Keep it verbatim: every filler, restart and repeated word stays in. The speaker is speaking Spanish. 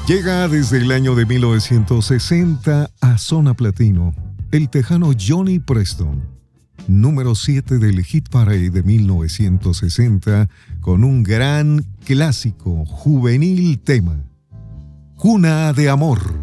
Llega desde el año de mil novecientos sesenta a Zona Platino el tejano Johnny Preston, número siete del Hit Parade de mil novecientos sesenta, con un gran clásico juvenil tema, Cuna de Amor.